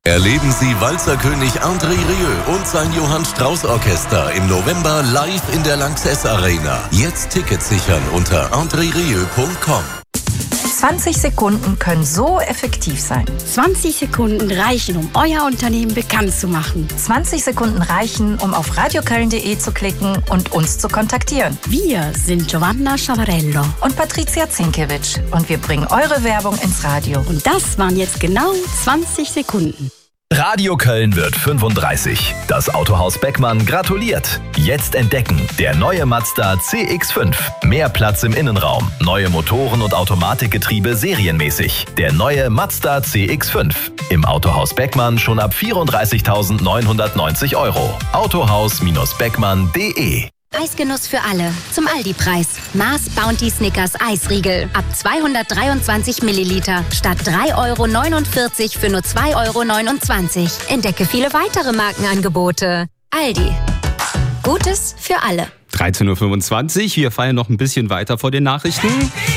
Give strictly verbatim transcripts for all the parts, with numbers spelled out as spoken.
Erleben Sie Walzerkönig André Rieu und sein Johann Strauß Orchester im November live in der Lanxess Arena. Jetzt Tickets sichern unter andre rieu punkt com. zwanzig Sekunden können so effektiv sein. zwanzig Sekunden reichen, um euer Unternehmen bekannt zu machen. zwanzig Sekunden reichen, um auf radioköln punkt de zu klicken und uns zu kontaktieren. Wir sind Giovanna Schavarello und Patricia Zinkewitsch und wir bringen eure Werbung ins Radio. Und das waren jetzt genau zwanzig Sekunden. Radio Köln wird fünfunddreißig. Das Autohaus Beckmann gratuliert. Jetzt entdecken der neue Mazda C X fünf. Mehr Platz im Innenraum. Neue Motoren und Automatikgetriebe serienmäßig. Der neue Mazda C X fünf. Im Autohaus Beckmann schon ab vierunddreißigtausendneunhundertneunzig Euro. autohaus Beckmann punkt de. Eisgenuss für alle. Zum Aldi-Preis. Mars Bounty Snickers Eisriegel. Ab zweihundertdreiundzwanzig Milliliter. Statt drei Euro neunundvierzig für nur zwei Euro neunundzwanzig. Entdecke viele weitere Markenangebote. Aldi. Gutes für alle. dreizehn Uhr fünfundzwanzig. Wir feiern noch ein bisschen weiter vor den Nachrichten.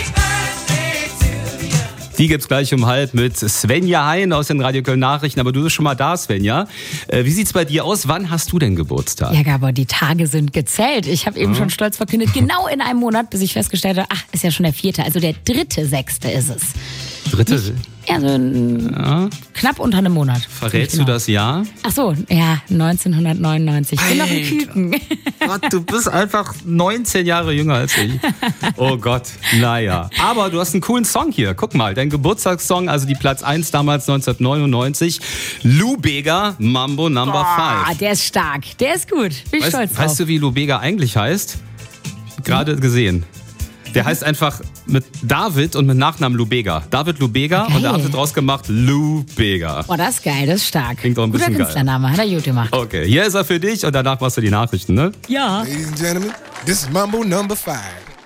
Die gibt's gleich um halb mit Svenja Hein aus den Radio Köln Nachrichten. Aber du bist schon mal da, Svenja. Äh, wie sieht's bei dir aus? Wann hast du denn Geburtstag? Ja, Gabor, die Tage sind gezählt. Ich habe eben ja. schon stolz verkündet, genau in einem Monat, bis ich festgestellt habe, ach, ist ja schon der vierte, also der dritte Sechste ist es. Dritte? Nicht, ja, so ja. knapp unter einem Monat. Verrätst genau. du das Jahr? Ach so, ja, neunzehnhundertneunundneunzig. Ich bin noch ein Küken. Gott, du bist einfach neunzehn Jahre jünger als ich. Oh Gott, naja. Aber du hast einen coolen Song hier. Guck mal, dein Geburtstagssong, also die Platz eins damals neunzehnhundertneunundneunzig. Lou Bega, Mambo Number Boah, five. Der ist stark, der ist gut. Bin weißt, stolz drauf. Weißt du, wie Lou Bega eigentlich heißt? Gerade hm? gesehen. Der heißt einfach mit David und mit Nachnamen Lubega. David Lubega okay. Und da haben sie draus gemacht Lou Bega. Oh, das ist geil, das ist stark. Klingt doch ein bisschen Guter Künstlername, hat er gut gemacht. Okay, hier ist er für dich und danach machst du die Nachrichten, ne? Ja. Ladies and Gentlemen, this is Mambo Number five.